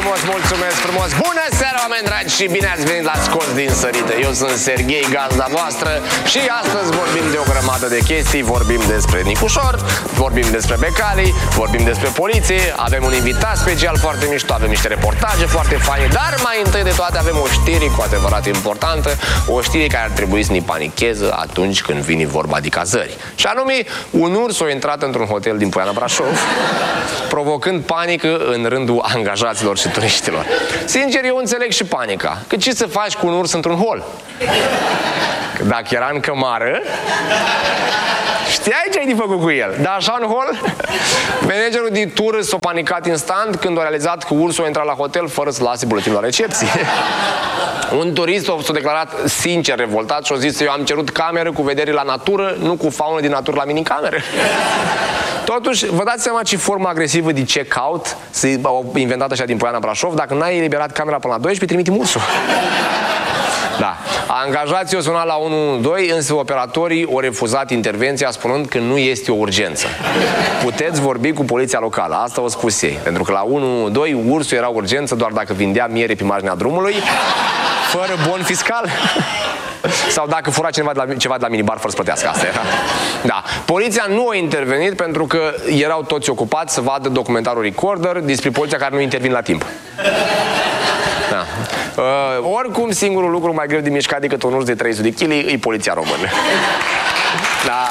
frumos, mulțumesc frumos. Bună seara, oameni dragi, și bine ați venit la Scos din Sărite. Eu sunt Serghei, gazda voastră, și astăzi vorbim de o grămadă de chestii. Vorbim despre Nicușor, vorbim despre Becali, vorbim despre poliție. Avem un invitat special foarte mișto, avem niște reportaje foarte faine. Dar mai întâi de toate avem o știre cu adevărat importantă. O știre care ar trebui să ne panicheze atunci când vine vorba de cazări. Și anume, un urs a intrat într-un hotel din Poiana Brașov, provocând panică în rândul angajaților și turiștilor. Sincer, eu înțeleg și panica. Că ce să faci cu un urs într-un hol? Că dacă era în cămară, știai ce ai de făcut cu el. Dar așa în hol? Managerul de tură s-a panicat instant când a realizat că ursul a intrat la hotel fără să lase buletinul la recepție. Un turist s-a declarat sincer revoltat și a zis: eu am cerut cameră cu vedere la natură, nu cu faună din natură la minicameră. Totuși, vă dați seama ce formă agresivă de check-out au inventat așa din Poiana Brașov? Dacă n-ai eliberat camera până la 12, trimitem ursul. Da. Angajații au sunat la 112, însă operatorii au refuzat intervenția spunând că nu este o urgență. Puteți vorbi cu poliția locală, asta au spus ei. Pentru că la 112 ursul era urgență doar dacă vindea miere pe marginea drumului, fără bon fiscal. Sau dacă fura ceva de la minibar fără să plătească. Asta era. Da. Poliția nu a intervenit pentru că erau toți ocupați să vadă documentarul Recorder despre poliția care nu intervine la timp. Da. Oricum, singurul lucru mai greu de mișcat decât un urs de 300 de kg e poliția română. Da.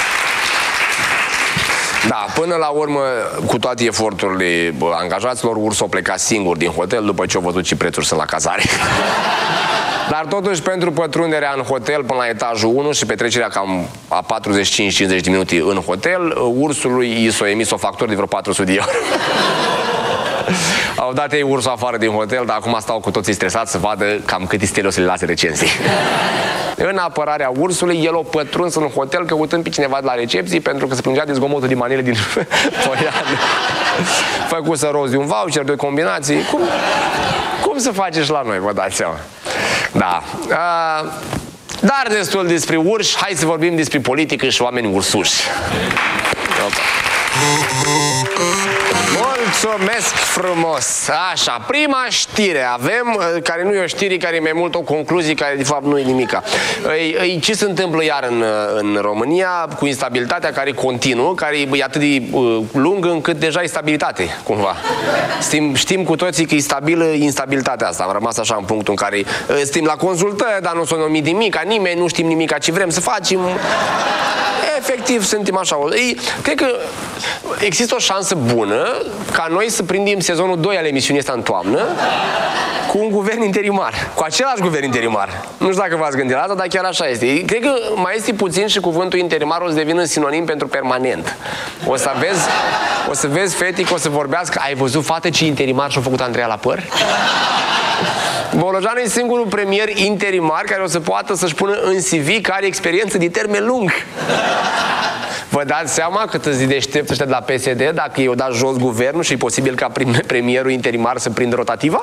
Da, până la urmă, cu toate eforturile angajaților, ursul a plecat singur din hotel după ce au văzut ce prețuri sunt la cazare. Dar totuși, pentru pătrunderea în hotel până la etajul 1 și petrecerea cam a 45-50 de minute în hotel, ursului i s-a emis o factură de vreo 400 de euro. Au dat ei ursul afară din hotel, dar acum stau cu toții stresați să vadă cam câte stele o să le lase recenzii. În apărarea ursului, el a pătruns în hotel căutând pe cineva de la recepție pentru că se plângea de zgomotul de manele din Poiană. Făcuse rost de un voucher, de combinații. Cum să faceți la noi, vă dați seama? Da. Dar destul despre urși, hai să vorbim despre politică și oameni ursuși. Mulțumesc frumos! Așa, prima știre avem, care nu e o știre, care e mai mult o concluzie, care de fapt nu e nimica. Ce se întâmplă iar în România cu instabilitatea care continuă, care e atât de lungă încât deja e stabilitate, cumva. Știm cu toții că e stabilă instabilitatea asta. Am rămas așa în punctul în care suntem la consultări, dar nu s-o numit nimica, nimeni, nu știm nimica ce vrem să facem. Efectiv, suntem așa. Cred că există o șansă bună ca noi să prindem sezonul 2 al emisiunii asta în toamnă cu un guvern interimar. Cu același guvern interimar. Nu știu dacă v-ați gândit la asta, dar chiar așa este. Cred că mai este puțin și cuvântul interimar o să devină sinonim pentru permanent. O să vezi fete că o să vorbească: ai văzut, fată, ce interimar și-a făcut Andreea la păr? Bolojan e singurul premier interimar care o să poată să-și pună în CV că are experiență de termen lung. Vă dați seama cât îți deștept ăștia de la PSD dacă i-o dat jos guvernul și e posibil ca premierul interimar să prindă rotativa?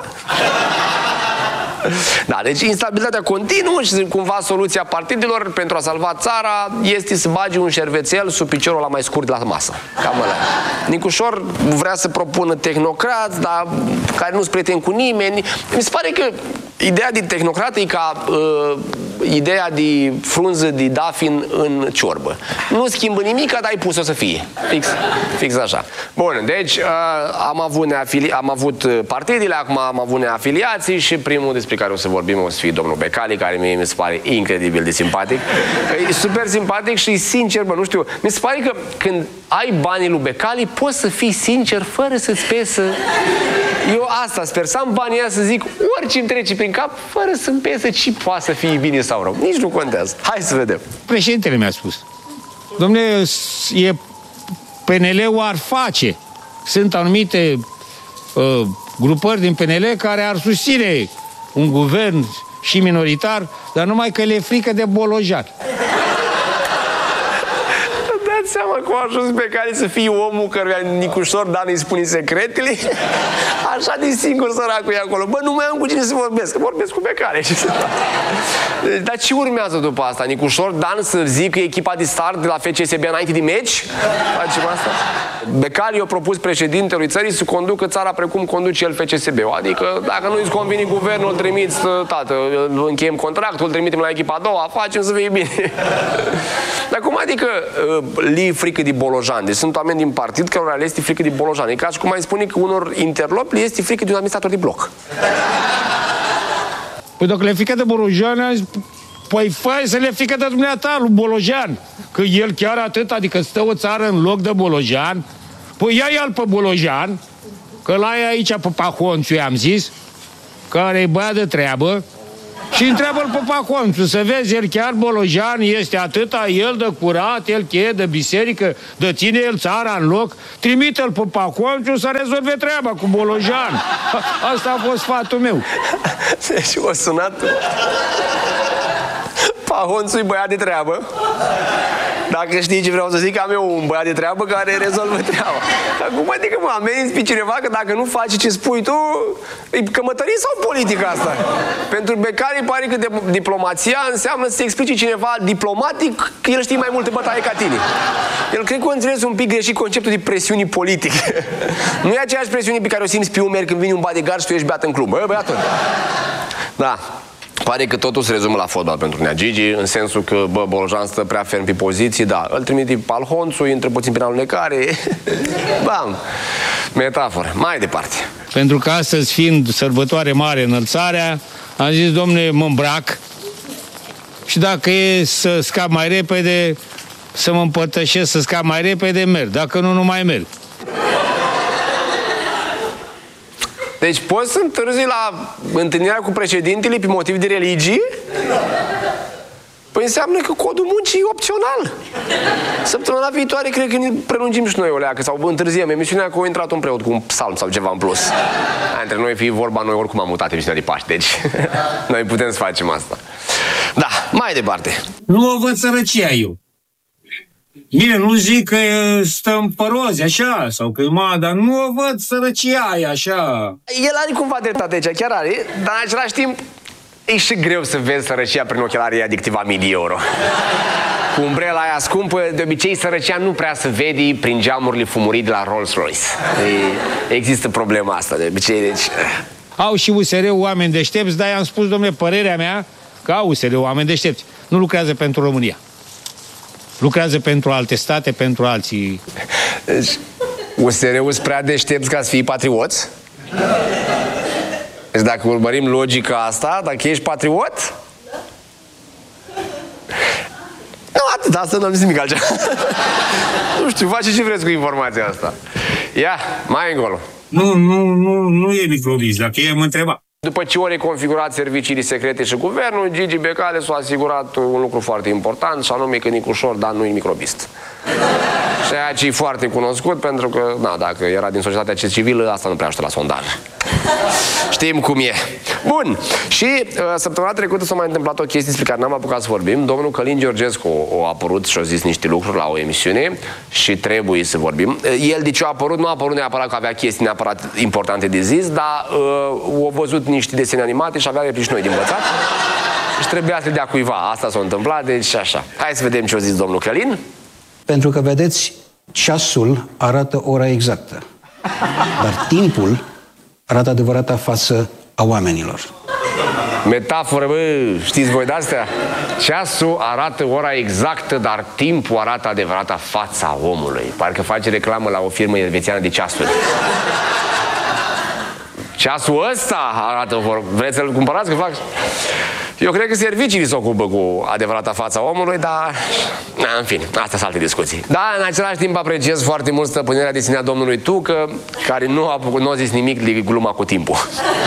Da, deci instabilitatea continuă și cumva soluția partidelor pentru a salva țara este să bagi un șervețel sub piciorul ăla mai scurt de la masă. Cam ăla. Nicușor vrea să propună tehnocrați, dar care nu-s prieteni cu nimeni. Mi se pare că ideea de tehnocrat e ca ideea de frunză de dafin în ciorbă. Nu schimbă nimic, dar ai pus-o să fie. Fix așa. Bun, deci am avut partidele, acum am avut neafiliații și primul despre care o să vorbim o să fie domnul Becali, care mie mi se pare incredibil de simpatic. E super simpatic și sincer, bă, nu știu, mi se pare că când ai banii lui Becali poți să fii sincer fără să-ți pesă. Eu asta sper, să am banii aia să zic orice îmi trece prin cap fără să-mi pesă ce poate să fie bine sau rău. Nici nu contează. Hai să vedem. Președintele mi-a spus: dom'le, PNL-ul ar face. Sunt anumite grupări din PNL care ar susține un guvern și minoritar, dar numai că le e frică de Bolojan. Dați seama că a ajuns pe care să fie omul căruia Nicușor Dan îi spune secretele? Așa de singur săracul e acolo. Bă, nu mai am cu cine să vorbesc, că vorbesc cu Becali. Dar ce urmează după asta? Nicușor Dan să zică echipa de start de la FCSB înainte de meci? Facem asta? Becali a propus președintelui țării să conducă țara precum conduce el FCSB-ul. Adică dacă nu-i convine guvernul, îl trimiți, tată, îl încheiem contractul, îl trimitem la echipa a doua, facem să fie bine. Dar cum adică li frică de Bolojan? Deci sunt oameni din partid cărora le este frică de Bolojan. E ca și cum mai spune că unor interlopi le este frică de un administrator de bloc. Păi dacă le frică de Bolojan, păi fai să le frică de dumneata lui Bolojan. Că el chiar atât, adică stă o țară în loc de Bolojan. Păi ia-i-al pe Bolojan, că la e aici pe Pahonțu, i-am zis, care e băiat de treabă, și întreabă-l pe Pahonțu, să vezi, el chiar Bolojan este atâta, el de curat, el cheie de biserică, de ține el țara în loc, trimite-l pe Pahonțu să rezolve treaba cu Bolojan. Asta a fost sfatul meu. Deci o sunat Pahonțu-i băiat de treabă. Dacă știi ce vreau să zic, am eu un băiat de treabă care rezolvă treaba. Acum adică mă ameninți pe cineva că dacă nu faci ce spui tu, e cămătărie sau politică asta? Pentru Becali pare că diplomația înseamnă să-i explice cineva diplomatic că el știe mai multe bătaie ca tine. El cred că a înțeles un pic greșit conceptul de presiuni politice. Nu e aceeași presiune pe care o simți pe umeri când vine un bodyguard și tu ești beat în club. Bă, băiatul. Da. Pare că totul se rezumă la fotbal pentru Nea Gigi, în sensul că, bă, Bolojan stă prea ferm pe poziții, da, îl trimite pe Alhonțu, intră puțin pe alunecare, bam, metaforă. Mai departe. Pentru că astăzi, fiind sărbătoare mare, înălțarea, am zis, domne, mă îmbrac și dacă e să scap mai repede, să mă împărtășesc, să scap mai repede, merg. Dacă nu, nu mai merg. Deci poți să întârzi la întâlnirea cu președintele pe motiv de religie? Păi înseamnă că codul muncii e opțional. Săptămâna viitoare cred că ne prelungim și noi o leacă sau întârziem emisiunea că a intrat un preot cu un psalm sau ceva în plus. Între noi fi vorba, noi oricum am mutat emisiunea de Paște, deci noi putem să facem asta. Da, mai departe. Nu o văd sărăcia eu. Bine, nu zic că stăm pe roze, așa, sau că dar nu o văd sărăcia aia, așa. El are cumva dreptate aici, chiar are, dar în același timp e și greu să vezi sărăcia prin ochelarii adictiva 1000 de euro. Cu umbrela aia scumpă, de obicei sărăcia nu prea se vede prin geamurile fumurii de la Rolls-Royce. Există problema asta, de obicei, deci... Au și USR-ul oameni deștepți, dar i-am spus, domnule, părerea mea, că au USR-ul oameni deștepți. Nu lucrează pentru România. Lucrează pentru alte state, pentru alții. Deci, USR-ul sunt prea deștepți ca să fii patrioți? Deci dacă urmărim logica asta, dacă ești patriot? Nu, atât, asta n-am zis nimic altceva. Nu știu, faci ce vreți cu informația asta. Ia, mai încolo. Nu e microbis, dacă i-am întrebat. După ce au reconfigurat serviciile secrete și guvernul, Gigi Becali s-a asigurat un lucru foarte important, și anume că Nicușor Dan nu e microbist. Ceea ce e foarte cunoscut, pentru că, na, dacă era din societatea civilă, asta nu prea ajută la sondaj. Știm cum e. Bun. Și săptămâna trecută s-a mai întâmplat o chestie despre care n-am apucat să vorbim. Domnul Călin Georgescu a apărut și a zis niște lucruri la o emisiune și trebuie să vorbim. El de ce a apărut? Nu a apărut neapărat că avea chestii neapărat importante de zis, dar au văzut niște desene animate și avea replici noi de învățat. Și trebuia să le dea cuiva. Asta s-a întâmplat, deci așa. Hai să vedem ce a zis domnul Călin. Pentru că, vedeți, ceasul arată ora exactă, dar timpul arată adevărata față a oamenilor. Metaforă, bă, știți voi de-astea? Ceasul arată ora exactă, dar timpul arată adevărata fața omului. Parcă face reclamă la o firmă elvețiană de ceasuri. Ceasul ăsta arată, vreți să-l cumpărați? Că fac... Eu cred că serviciile se ocupă cu adevărata fața omului, dar... în fine, astea sunt alte discuții. Dar în același timp apreciez foarte mult stăpânirea de sine a domnului Tucă, care nu a zis nimic de gluma cu timpul.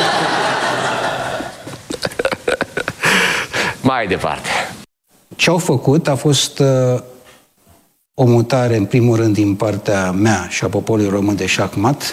Mai departe. Ce au făcut a fost o mutare, în primul rând, din partea mea și a poporului român de șahmat,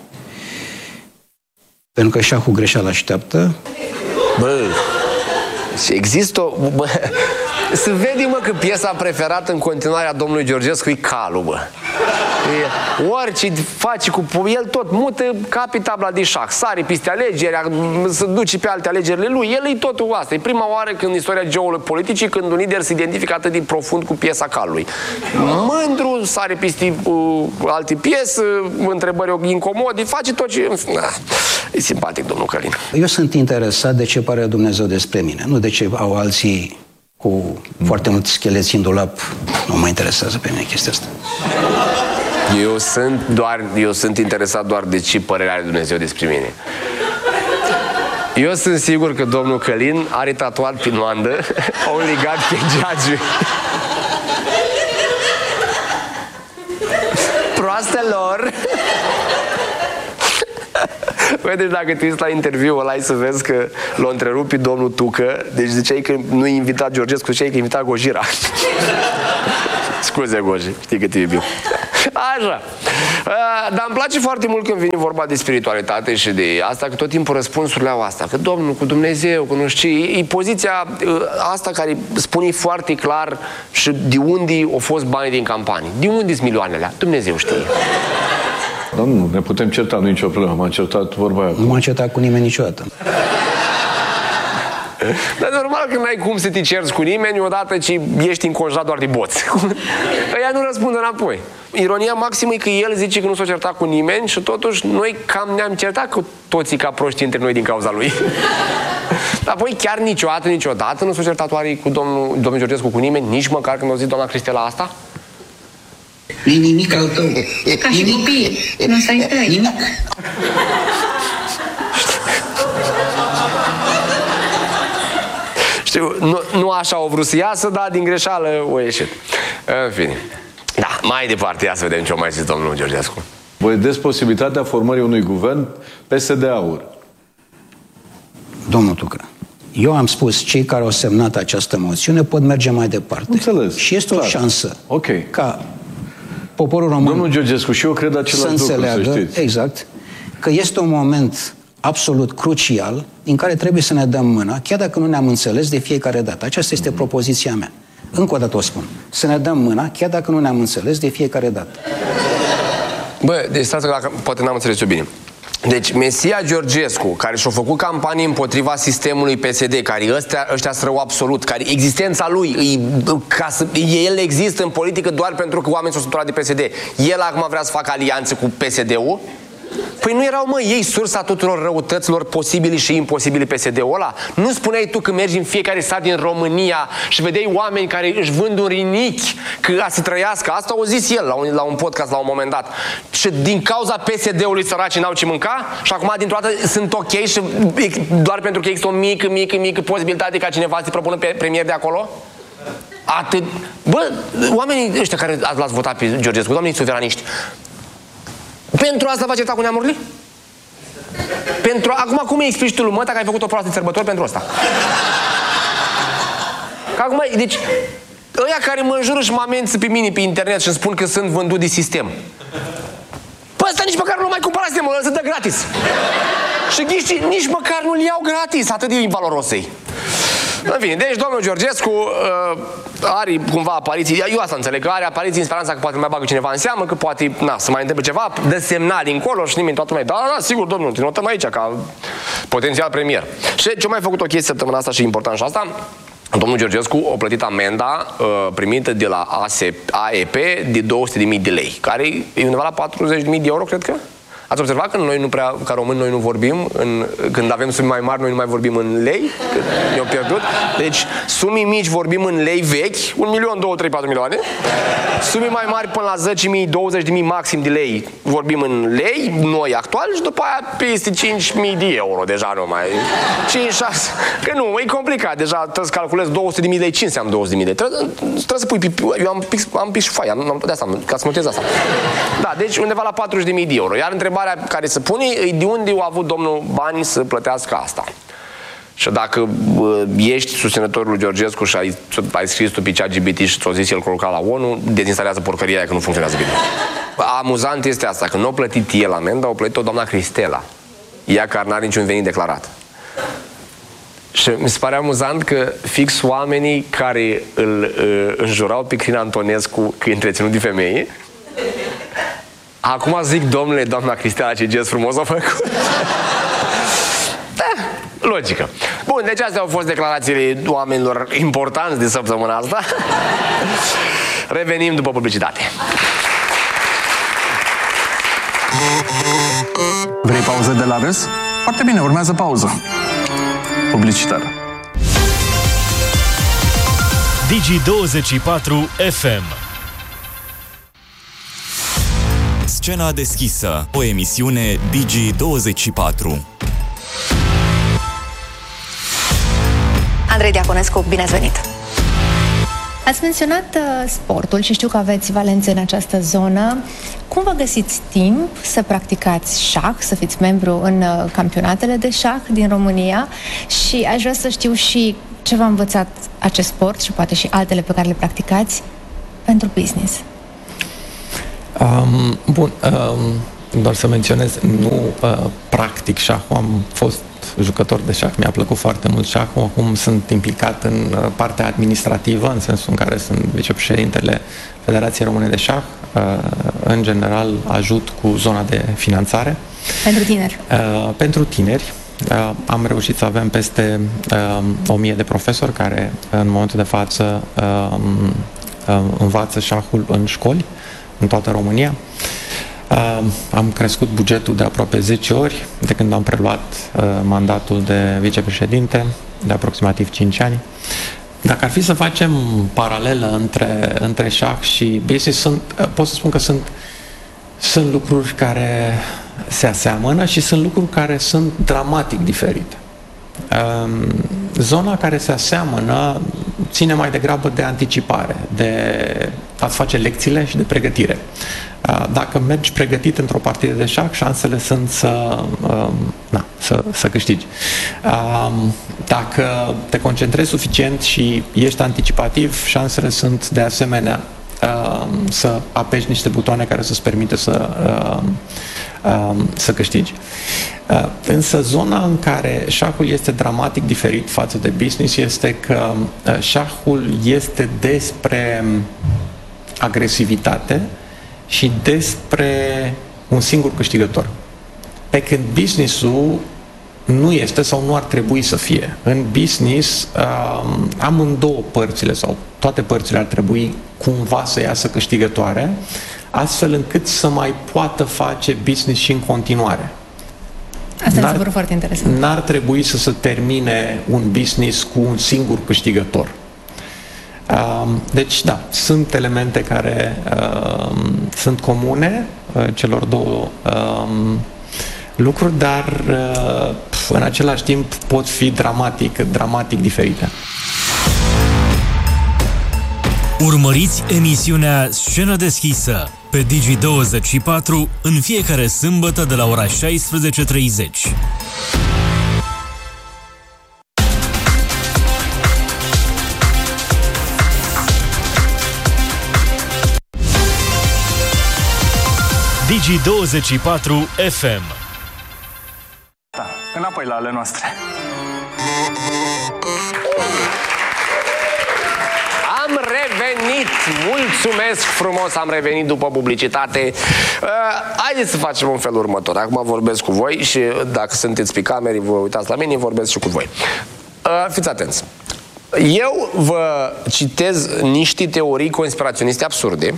pentru că șahul greșeală așteaptă. Bă, există Se vede, mă, că piesa preferată în continuare a domnului Georgescu e calul, bă. Orice face cu el, tot mută capi tabla de șah, sare peste alegeri, se duce pe alte alegerile lui, el e totul asta. E prima oară când în istoria geopoliticii când un lider se identifică atât de profund cu piesa calului. Mândru, sare peste alte piese, întrebări incomode, face tot ce... E simpatic, domnul Călin. Eu sunt interesat de ce pare Dumnezeu despre mine, nu de ce au alții cu foarte mulți scheleți în dulap. Nu mă interesează pe mine chestia asta. Eu sunt interesat doar de ce părere are Dumnezeu despre mine. Eu sunt sigur că domnul Călin are tatuat pe noandă un legat chegeagiu. Proastelor! Băi, deci dacă te uiți la interviul ăla, ai să vezi că l-a întrerupt pe domnul Tucă. Deci ziceai că nu i invitat Georgescu, ziceai că invita Gojira. Scuze, Goji, știi că te iubim. Așa. Dar îmi place foarte mult când vine vorba de spiritualitate și de asta, că tot timpul răspunsurile au asta. Că Domnul, cu Dumnezeu, cu nu știu ce. E poziția asta care spune foarte clar și de unde au fost banii din campanii. De unde sunt milioanele alea? Dumnezeu știe. Dar nu, ne putem certa, nu e nicio problemă. M-am certat vorba aia. Nu m-am certat cu nimeni niciodată. Dar normal că n-ai cum să te cerți cu nimeni odată ce ești înconjurat doar de boți. Ăia nu răspund înapoi. Ironia maximă e că el zice că nu s-a certat cu nimeni și totuși noi cam ne-am certat cu toții ca proști între noi din cauza lui. Dar apoi chiar niciodată nu s-a certat oare cu domnul Georgescu cu nimeni, nici măcar când a zis doamna Cristela asta? Nu-i nimic al tău. Ca și copii, nu să-i tăi. Nimic. Știu, nu așa o vrut să iasă, dar din greșeală o ieșit. În fine. Da, mai departe, ia să vedem ce o mai zis domnul Georgescu. Vedeți posibilitatea formării unui guvern PSD-AUR? Domnul Tucă, eu am spus, cei care au semnat această moțiune pot merge mai departe. Înțeles. Și este clar. o șansă ca poporul român domnul Georgescu, și eu cred același lucru, să știți. Exact, că este un moment absolut crucial în care trebuie să ne dăm mâna, chiar dacă nu ne-am înțeles de fiecare dată. Aceasta este propoziția mea. Încă o dată o spun. Să ne dăm mâna, chiar dacă nu ne-am înțeles de fiecare dată. Bă, deci stați că dacă poate n-am înțeles eu bine. Deci Mesia Georgescu, care și-a făcut campanie împotriva sistemului PSD, care ăștia sunt rău absolut, care existența lui, el există în politică doar pentru că oamenii s-au săturat de PSD. El acum vrea să facă alianțe cu PSD-ul? Păi nu erau, mă, ei sursa tuturor răutăților posibili și imposibili PSD-ul ăla? Nu spuneai tu că mergi în fiecare sat din România și vedeai oameni care își vând un rinichi ca să trăiască? Asta o zis el la un podcast la un moment dat. Și din cauza PSD-ului săracii n-au ce mânca și acum dintr-o dată sunt ok și doar pentru că există o mică posibilitate ca cineva să se propună pe premier de acolo? Atât. Bă, oamenii ăștia care l-ați votat pe Georgescu, oamenii suveraniști, pentru asta vă certa cu neamurile? Acum cum îi explici tu lui măta că ai făcut o proastă sărbători pentru asta? Că acum, deci, ăia care mă înjură și mă amenință pe mine pe internet și îmi spun că sunt vândut de sistem. Păi ăsta nici măcar nu mai cumpăra sistemul, ăla se dă gratis. Și ghiști, nici măcar nu-l iau gratis, atât de invaloros ei. În fine, deci domnul Georgescu are cumva apariții, eu asta înțeleg, că are apariții în speranța că poate mai bagă cineva în seamă, că poate, să mai întâmple ceva, dă semnali încolo și nimeni, toată lumea, da, sigur, domnul, te notăm aici ca potențial premier. Și ce-a mai făcut o chestie săptămâna asta și important și asta, domnul Georgescu a plătit amenda primită de la AEP de 200.000 de lei, care e undeva la 40.000 de euro, cred că? Ați observat că noi nu prea, ca români, noi nu vorbim, când avem sume mai mari, noi nu mai vorbim în lei, că ne-au pierdut. Deci, sume mici vorbim în lei vechi, 1 milion, 2, 3, 4 milioane. Sume mai mari până la 10.000, 20.000 maxim de lei vorbim în lei, noi actual, și după aia peste 5.000 de euro, deja nu mai... 5-6... Că nu, e complicat, deja trebuie să calculezi 200.000 de lei, ce înseamnă 200.000 de lei? Trebuie să pui, eu am pix și foaia, de asta, ca să notez asta. Da, deci undeva la 40.000 de euro, iar întrebarea care se pune e de unde a avut domnul bani să plătească asta. Și dacă ești susținătorul lui Georgescu și ai scris tu pe ChatGPT și ți-o zis el colocat la ONU, dezinstalează porcăria aia că nu funcționează bine. Amuzant este asta, că nu a plătit el amenda, a plătit-o doamna Cristela. Ea care n-are niciun venit declarat. Și mi se pare amuzant că fix oamenii care îl înjurau pe Crin Antonescu că e întreținut de femei, acum zic, domnule, doamna Cristiana, ce gest frumos a făcut. Da, logică. Bun, deci astea au fost declarațiile oamenilor importanți de săptămâna asta. Revenim după publicitate. Vrei pauză de la râs? Foarte bine, urmează pauză publicitară. Digi24 FM. Scena deschisă, o emisiune Digi24. Andrei Diaconescu, bine ați venit! Ați menționat sportul și știu că aveți valențe în această zonă. Cum vă găsiți timp să practicați șah, să fiți membru în campionatele de șah din România? Și aș vrea să știu și ce v-a învățat acest sport și poate și altele pe care le practicați pentru business. Doar să menționez, nu practic șahul, am fost jucător de șah, mi-a plăcut foarte mult șahul, acum sunt implicat în partea administrativă, în sensul în care sunt vicepreședintele Federației Române de Șah, în general ajut cu zona de finanțare. Pentru tineri? Pentru tineri. Am reușit să avem peste 1000 de profesori care în momentul de față învață șahul în școli, în toată România. Am crescut bugetul de aproape 10 ori de când am preluat mandatul de vicepreședinte, de aproximativ 5 ani. Dacă ar fi să facem paralelă între șah și business, pot să spun că sunt lucruri care se aseamănă și sunt lucruri care sunt dramatic diferite. Zona care se aseamănă ține mai degrabă de anticipare, de a-ți face lecțiile și de pregătire. Dacă mergi pregătit într-o partidă de șah, șansele sunt să câștigi. Dacă te concentrezi suficient și ești anticipativ, șansele sunt de asemenea să apeși niște butoane care să-ți permite să câștigi. Însă zona în care șahul este dramatic diferit față de business este că șahul este despre agresivitate și despre un singur câștigător. Pe când business-ul nu este sau nu ar trebui să fie. În business, amândouă părțile sau toate părțile ar trebui cumva să iasă câștigătoare, astfel încât să mai poată face business și în continuare. Asta mi se pare foarte interesant. N-ar trebui să se termine un business cu un singur câștigător. Deci, da, sunt elemente care sunt comune celor două lucruri, dar în același timp pot fi dramatic diferite. Urmăriți emisiunea Scenă deschisă pe Digi24 în fiecare sâmbătă de la ora 16:30. Digi24 FM. Da, înapoi la ale noastre. Am revenit! Mulțumesc frumos, am revenit după publicitate. Haideți să facem un fel următor. Acum vorbesc cu voi și dacă sunteți pe camere, vă uitați la mine, vorbesc și cu voi. Fiți atenți. Eu vă citez niște teorii conspiraționiste absurde,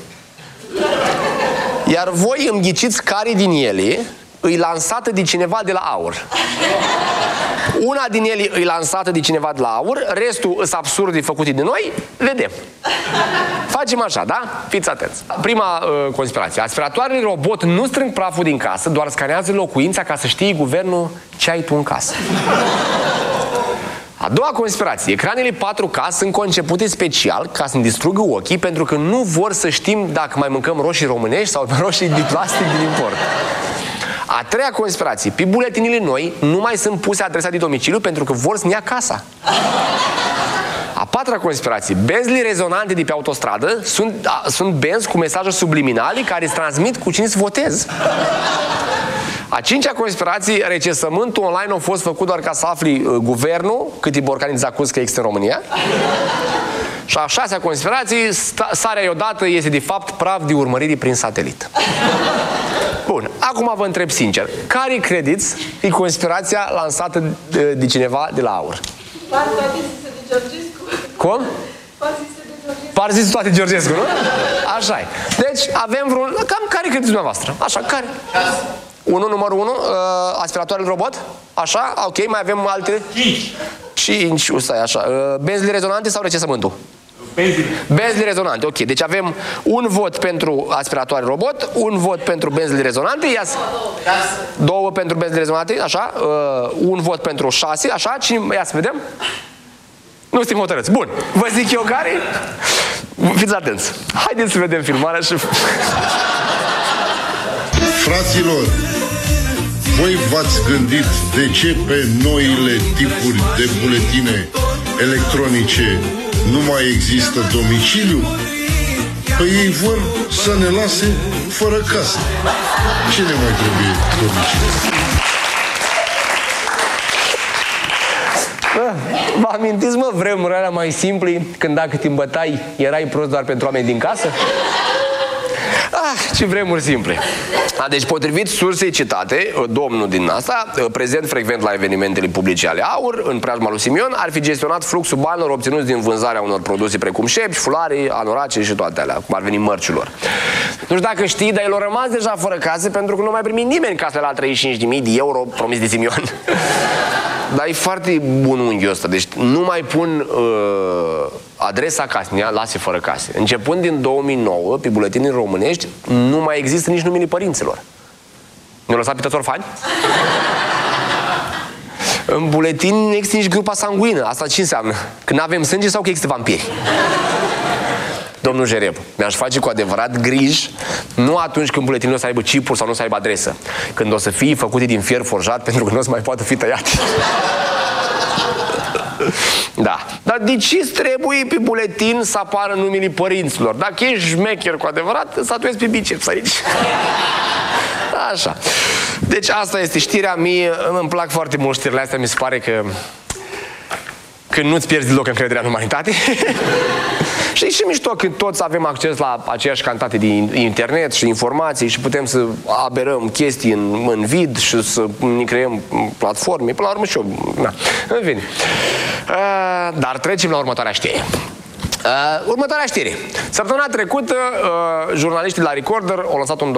iar voi îmi ghiciți care din ele îi lansată de cineva de la AUR. Una din ele îi lansată de cineva de la AUR, restul îs absurde făcute de noi, vedem. Facem așa, da? Fiți atenți. Prima conspirație. Aspiratoarele robot nu strâng praful din casă, doar scanează locuința ca să știe guvernul ce ai tu în casă. A doua conspirație. Ecranele 4K sunt concepute special ca să ne distrugă ochii, pentru că nu vor să știm dacă mai mâncăm roșii românești sau roșii de plastic din import. A treia conspirație. Pe buletinile noi nu mai sunt puse adresa de domiciliu pentru că vor să ne ia casa. A patra conspirație. Benzile rezonante de pe autostradă sunt benzi cu mesaje subliminale care îți transmit cu cine să votezi. A cincea conspirație, recensământul online a fost făcut doar ca să afli guvernul cât e borcani zacuscă există în România. Și a șasea conspirație, sarea odată este de fapt praf de urmărire prin satelit. Bun, acum vă întreb sincer, care credeți e conspirația lansată de cineva de la AUR? Cum? Par zis toate Georgescu, nu? Așa e. Deci avem vreun... Cam care credeți dumneavoastră? Așa, care? 1, numărul 1, aspiratoarele robot? Așa, ok, mai avem alte? 5, stai așa. Benzile rezonante sau recensământul? Benzile rezonante, ok. Deci avem un vot pentru aspiratoare robot, un vot pentru benzile rezonante, 2 pentru benzile rezonante, așa, un vot pentru 6, așa, cine, ia să vedem. Nu suntem hotărâți. Bun, vă zic eu care? Fiți atenți. Haideți să vedem filmarea și... Fraților, voi v-ați gândit de ce pe noile tipuri de buletine electronice nu mai există domiciliu? Păi ei vor să ne lase fără casă. Ce ne mai trebuie domiciliu? Vă amintiți, mă, vremurile alea mai simple, când dacă te îmbătai, erai prost doar pentru oameni din casă? Ce vremuri simple. Deci, potrivit sursei citate, domnul din asta, prezent frecvent la evenimentele publice ale AUR, în preajma lui Simion, ar fi gestionat fluxul banilor obținuți din vânzarea unor produse precum șepci, fulare, anorace și toate alea, cum ar veni mărciulor. Nu știu dacă știi, dar el a rămas deja fără casă pentru că nu mai primi nimeni casele la 35.000 de euro promis de Simion. Dar e foarte bun unghiul ăsta. Deci nu mai pun adresa casei, lase fără case. Începând din 2009, pe buletinii românești, nu mai există nici numele părinților. Ne-au lăsat pe toți orfani? În buletin nu există nici grupa sanguină. Asta ce înseamnă? Că n-avem sânge sau că există vampiri? Domnul Jereb, mi-aș face cu adevărat griji, nu atunci când buletinul o să aibă chipuri sau nu o să aibă adresă, când o să fie făcute din fier forjat pentru că nu o să mai poată fi tăiate. Da. Dar de ce trebuie pe buletin să apară numele părinților? Dacă ești șmecher cu adevărat, să atuezi pe biceps aici. Așa. Deci asta este știrea. Mie îmi plac foarte mult știrile astea. Mi se pare că când nu-ți pierzi deloc încrederea în umanitate. Și e și mișto că toți avem acces la aceeași cantitate de internet și informații și putem să aberăm chestii în vid și să ne creăm platforme. Până la urmă și eu. Na. În fine. Dar trecem la următoarea știre. Următoarea știre. Săptămâna trecută, jurnaliștii la Recorder au lansat un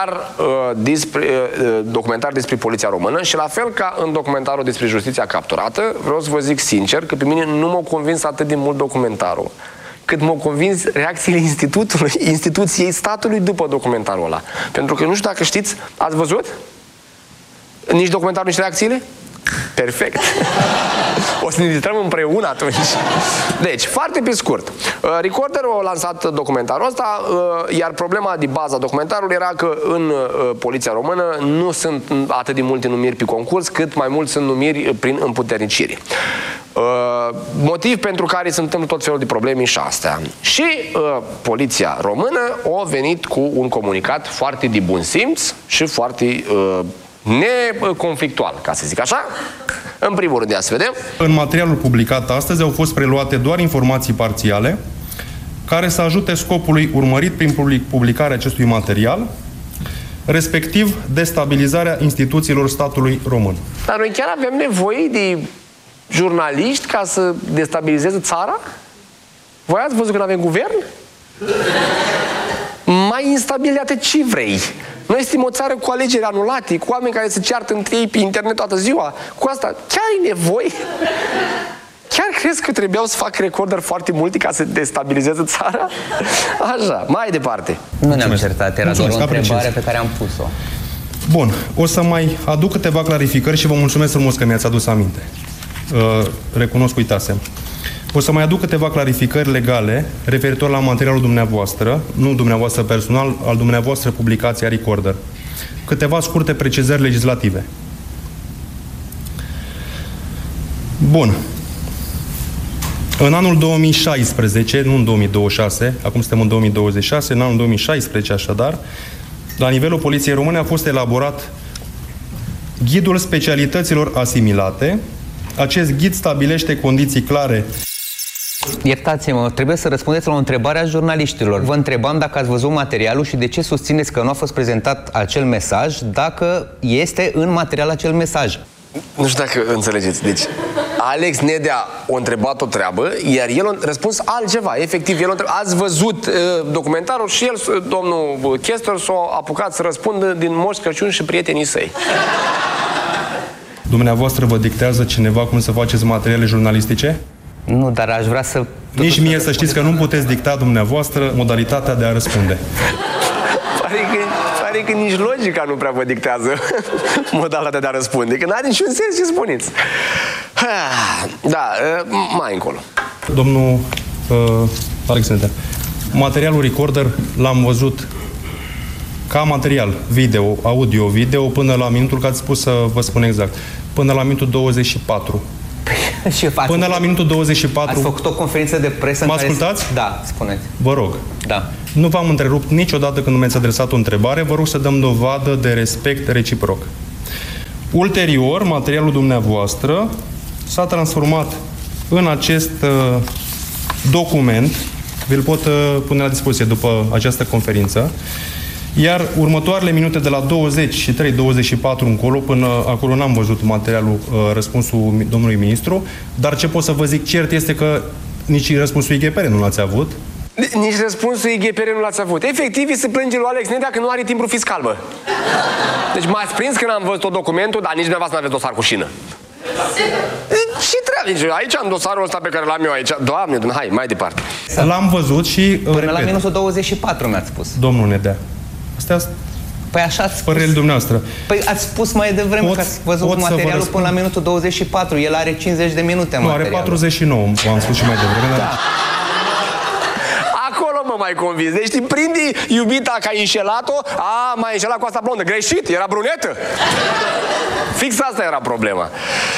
documentar despre poliția română și la fel ca în documentarul despre justiția capturată, vreau să vă zic sincer că pe mine nu m-a convins atât de mult documentarul cât m-au convins reacțiile instituției statului după documentarul ăla. Pentru că nu știu dacă știți, ați văzut? Nici documentarul, nici reacțiile? Perfect. O să ne distrăm împreună atunci. Deci, foarte pe scurt. Recorderul a lansat documentarul ăsta, iar problema de bază a documentarului era că în poliția română nu sunt atât de multe numiri pe concurs, cât mai mult sunt numiri prin împuternicire. Motiv pentru care se întâmplă tot felul de probleme și astea. Și poliția română a venit cu un comunicat foarte de bun simț și foarte neconflictual, ca să zic așa. În primul rând, ia să vedem. În materialul publicat astăzi au fost preluate doar informații parțiale care să ajute scopului urmărit prin publicarea acestui material, respectiv destabilizarea instituțiilor statului român. Dar noi chiar avem nevoie de jurnaliști ca să destabilizeze țara? Voi ați văzut că nu avem guvern? Mai instabilitate ce vrei? Noi suntem o țară cu alegeri anulate, cu oameni care se ceartă între ei pe internet toată ziua. Cu asta chiar ai nevoie? Chiar crezi că trebuiau să fac Recorder foarte multe ca să destabilizeze țara? Așa, mai departe. Nu ne-am certat, era doar o întrebare pe care am pus-o. Bun, o să mai aduc câteva clarificări și vă mulțumesc frumos că mi-ați adus aminte. Recunosc, uitasem. O să mai aduc câteva clarificări legale referitor la materialul dumneavoastră, nu dumneavoastră personal, al dumneavoastră publicația Recorder. Câteva scurte precizări legislative. Bun. În anul 2016, nu în 2026, acum suntem în 2026, în anul 2016 așadar, la nivelul Poliției Române a fost elaborat Ghidul specialităților asimilate. Acest ghid stabilește condiții clare. Iertați-mă, trebuie să răspundeți la o întrebare a jurnaliștilor. Vă întrebam dacă ați văzut materialul și de ce susțineți că nu a fost prezentat acel mesaj, dacă este în material acel mesaj. Nu știu dacă înțelegeți. Deci, Alex Nedea a întrebat o treabă, iar el a răspuns altceva. Efectiv, el a întrebat, ați văzut documentarul și el, domnul Chester, s-a apucat să răspundă din Moș Crăciun și prietenii săi. Dumneavoastră vă dictează cineva cum să faceți materiale jurnalistice? Nu, dar aș vrea să... Nici mie să știți că nu puteți dicta dumneavoastră modalitatea de a răspunde. Pare că nici logica nu prea vă dictează modalitatea de a răspunde, că n-are niciun sens ce spuneți. Da, mai încolo. Domnul Alex Nedea, materialul recorder l-am văzut ca material video, audio-video, până la minutul, că ați spus să vă spun exact, până la minutul 24. Până la minutul 24... Ați făcut o conferință de presă în care... Mă ascultați? Da, spuneți. Vă rog. Da. Nu v-am întrerupt niciodată când mi-ați adresat o întrebare. Vă rog să dăm dovadă de respect reciproc. Ulterior, materialul dumneavoastră s-a transformat în acest document. Vi-l pot pune la dispoziție după această conferință. Iar următoarele minute de la 23-24 încolo, până acolo n-am văzut materialul, răspunsul domnului ministru, dar ce pot să vă zic cert este că nici răspunsul IGPR nu l-ați avut. Nici răspunsul IGPR nu l-ați avut. Efectiv, se plânge lui Alex Nedea că nu are timbru fiscal, bă. Deci m-ați prins când am văzut tot documentul, dar nici dumneavoastră n-aveți dosar cu șină. Ce treabă? Deci, aici am dosarul ăsta pe care l-am eu aici. Doamne, hai, mai departe. L-am văzut și... Până la minutul 24 mi-ați spus. Domnul Nedea. Astea... Păi așa ați spus. Părerile dumneavoastră. Păi ați spus mai devreme că ați văzut materialul până la minutul 24. El are 50 de minute materialul. Nu, are 49, v-am spus și mai devreme. Da. Acolo mă mai convins. Deci te prinde iubita că ai înșelat-o. M-ai înșelat cu asta blondă. Greșit, era brunetă. Fix asta era problema.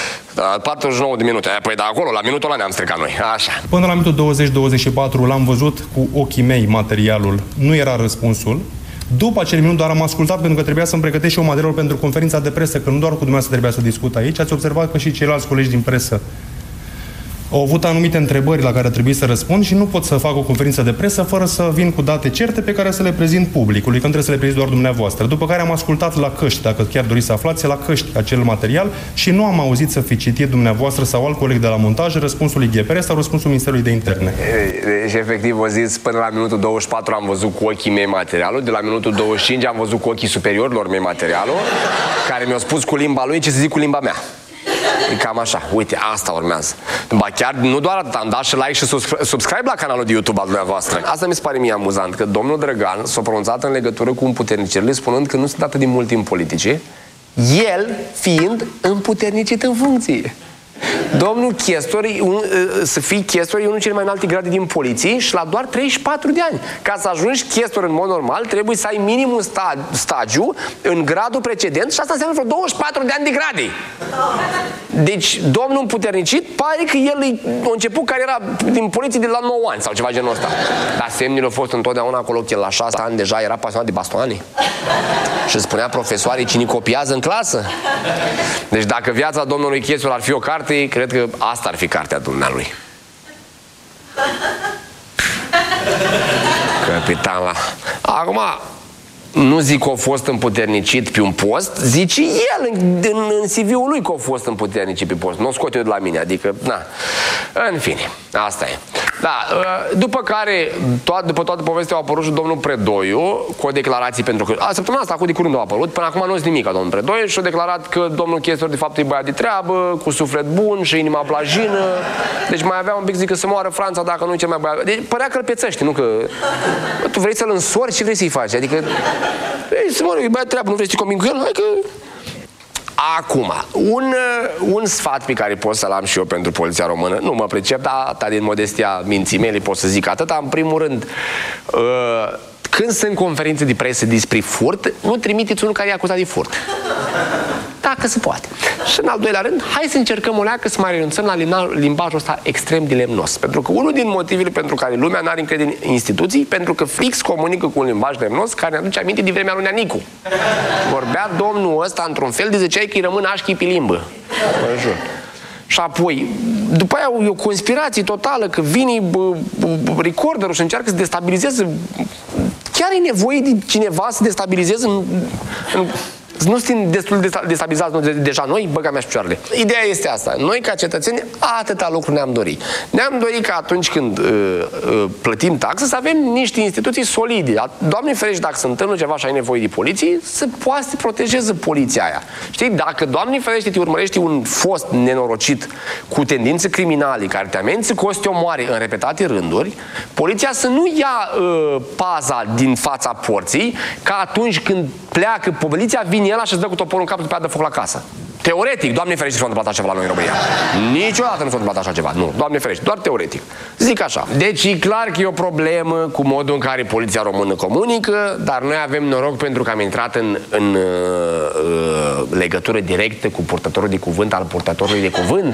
49 de minute. Păi da, acolo, la minutul ăla ne-am stricat noi. Așa. Până la minutul 20-24 l-am văzut cu ochii mei materialul. Nu era răspunsul. După acel minut doar am ascultat, pentru că trebuia să-mi pregătesc și eu material pentru conferința de presă, că nu doar cu dumneavoastră trebuia să discut aici. Ați observat că și ceilalți colegi din presă au avut anumite întrebări la care trebuie să răspund și nu pot să fac o conferință de presă fără să vin cu date certe pe care să le prezint publicului, că trebuie să le prezint doar dumneavoastră. După care am ascultat la căști, dacă chiar doriți să aflați, la căști acel material și nu am auzit să fi citit dumneavoastră sau alt coleg de la montaj răspunsul IGPR sau răspunsul Ministerului de Interne. Deci, efectiv, o zis, până la minutul 24 am văzut cu ochii mei materialul, de la minutul 25 am văzut cu ochii superiorilor mei materialul, care mi-au spus cu limba lui ce să zic cu limba mea. E cam așa. Uite, asta urmează. Ba chiar, nu doar atât, am dat și like și subscribe la canalul de YouTube al dumneavoastră. Asta mi se pare mie amuzant, că domnul Drăgan s-a pronunțat în legătură cu împuternicirile, spunând că nu sunt atât de mult timp politice, el fiind împuternicit în funcție. Domnul Chestor, să fii Chestor, e unul cele mai înalte grade din poliție și la doar 34 de ani. Ca să ajungi Chestor în mod normal, trebuie să ai minim un stagiu în gradul precedent și asta înseamnă vreo 24 de ani de grade. Deci, domnul împuternicit, pare că el a început cariera din poliție de la 9 ani sau ceva genul ăsta. Dar semnele au fost întotdeauna acolo, că el la 6 ani deja era pasionat de bastoane. Și spunea profesoarei cine copiază în clasă. Deci dacă viața domnului Chestor ar fi o carte, cred că asta ar fi cartea dumnealui. Capitan la... Acum, nu zic că a fost împuternicit pe un post, zice el în CV-ul lui că a fost împuternicit pe post. Nu o scot eu de la mine, adică, na. În fine, asta e. Da, după care, după toată povestea a apărut și domnul Predoiu cu o declarație pentru că... Săptămâna asta, acum de curând a apărut, până acum nu este nimic a domnul Predoiu și a declarat că domnul Chestor de fapt e băiat de treabă, cu suflet bun și inima plajină. Deci mai avea un pic, zic că să moară Franța dacă nu e cel mai băiat. Deci părea că îl pețește, nu că... Tu vrei să-l însori, ce vrei să-i faci? Adică... Ei, să moară, e băiat de treabă, nu vrei să te conving cu el? Hai că... Acum, un sfat pe care pot să-l am și eu pentru poliția română, nu mă pricep, dar din modestia minții mele pot să zic atâta. În primul rând, când sunt conferințe de presă despre furt, nu trimiteți unul care e acuzat de furt. Dacă se poate. Și în al doilea rând, hai să încercăm o leacă să mai renunțăm la limbajul ăsta extrem de lemnos. Pentru că unul din motivele pentru care lumea n-are încredere în instituții, pentru că fix comunică cu un limbaj lemnos care ne aduce aminte de vremea lui Neanicu. Vorbea domnul ăsta într-un fel de ziceai că îi rămân așchii pe limbă. Mă jur. Și apoi, după aia e o conspirație totală, că vine recorderul și încearcă să destabilizeze. Chiar e nevoie de cineva să destabilizeze nu suntem destul de destabilizați deja noi, băga mea și picioarele. Ideea este asta. Noi, ca cetățeni, atâta lucru ne-am dorit. Ne-am dorit ca atunci când plătim taxe să avem niște instituții solide. Doamne ferește, dacă se întâmplă ceva și ai nevoie de poliție, să poată să protejeze poliția aia. Știi, dacă, Doamne ferește, te urmărește un fost nenorocit cu tendințe criminale care te amenință cu o să te omoare în repetate rânduri, poliția să nu ia paza din fața porții, ca atunci când pleacă poliția, vine el și îți dă cu toporul în cap, după aia dă foc la casă. Teoretic, Doamne ferește, s-a întâmplat așa ceva la noi în România. Niciodată nu s-a întâmplat așa ceva. Nu, Doamne ferește, doar teoretic. Zic așa. Deci e clar că e o problemă cu modul în care poliția română comunică, dar noi avem noroc pentru că am intrat în legătură directă cu purtătorul de cuvânt al purtătorului de cuvânt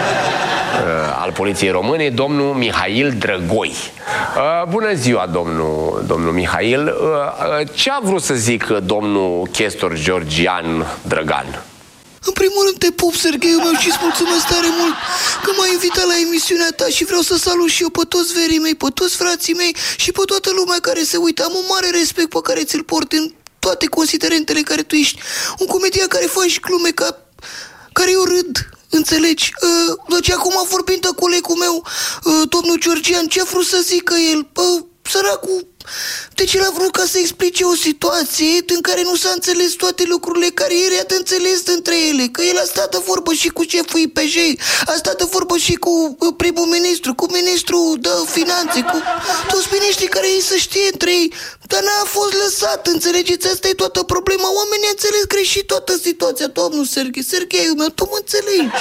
al Poliției Române, domnul Mihail Drăgoi. Bună ziua, domnul Mihail. Ce a vrut să zică domnul Chestor Georgian Drăgan? În primul rând te pup, Sergheiul meu, și îți mulțumesc tare mult că m-ai invitat la emisiunea ta și vreau să salut și eu pe toți verii mei, pe toți frații mei și pe toată lumea care se uită. Am un mare respect pe care ți-l port în toate considerentele care tu ești. Un comedian care faci glume care eu râd. Înțelegi? Deci acum vorbind de colegul meu, domnul Georgian, ce a vrut să zică el? Săracul, deci el a vrut ca să explice o situație în care nu s-a înțeles toate lucrurile care el i-a înțeles între ele. Că el a stat de vorbă și cu șeful IPJ, a stat de vorbă și cu primul ministru, cu ministrul de finanțe, cu toți miniștrii care ei să știe între ei. Dar n-a fost lăsat, înțelegeți? Asta e toată problema. Oamenii a înțeles greșit toată situația, domnul Sergheiul meu, tu mă înțelegi.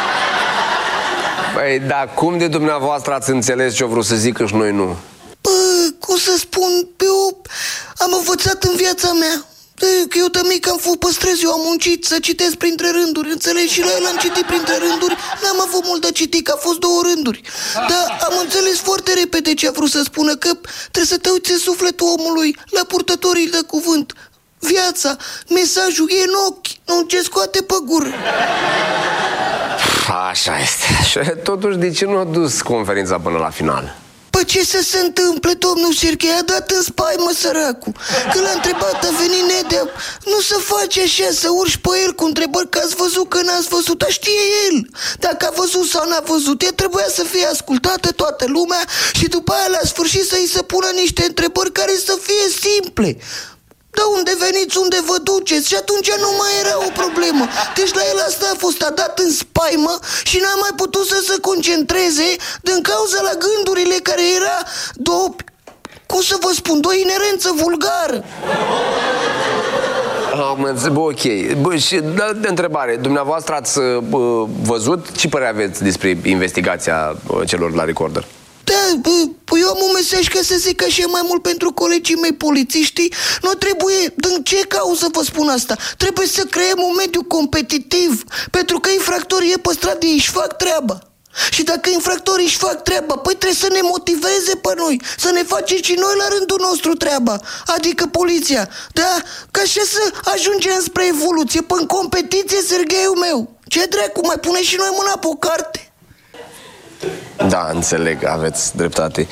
Păi, dar cum de dumneavoastră ați înțeles ce-o vrut să zică și noi nu? Cum să spun, eu am învățat în viața mea. Că eu de mic am fost păstrez, eu am muncit să citesc printre rânduri, înțelegi? Și la el am citit printre rânduri, n-am avut mult de citit, că a fost 2 rânduri. Dar am înțeles foarte repede ce a vrut să spună, că trebuie să te uiți în sufletul omului, la purtătorii de cuvânt. Viața, mesajul e în ochi, nu ce scoate pe gură. Așa este. Și totuși, de ce nu a dus conferința până la final? Păi ce să se întâmple, domnul Serghei? A dat în spaimă săracul. Când l-a întrebat, a venit Nedea, nu se face așa, să urci pe el cu întrebări că ați văzut, că n-ați văzut. Dar știe el dacă a văzut sau n-a văzut. El trebuia să fie ascultată toată lumea și după aia la sfârșit să îi se pună niște întrebări care să fie simple. De unde veniți, unde vă duceți? Și atunci nu mai era o problemă. Deci la el asta a fost, a dat în spaimă și n-a mai putut să se concentreze din cauza la gândurile care era cum să vă spun, de o inerență vulgară. Ok. Și de întrebare, dumneavoastră ați văzut, ce părere aveți despre investigația celor la Recorder? Da, eu am un mesaj ca să zic așa mai mult pentru colegii mei polițiștii. Nu trebuie, din ce cauză vă spun asta? Trebuie să creăm un mediu competitiv, pentru că infractorii e pe stradă, ei își fac treaba. Și dacă infractorii își fac treaba, păi trebuie să ne motiveze pe noi, să ne facem și noi la rândul nostru treaba, adică poliția. Da? Ca așa să ajungem spre evoluție, până competiție, Sergheiul meu. Ce dracu, mai pune și noi mâna pe o carte? Da, înțeleg, aveți dreptate.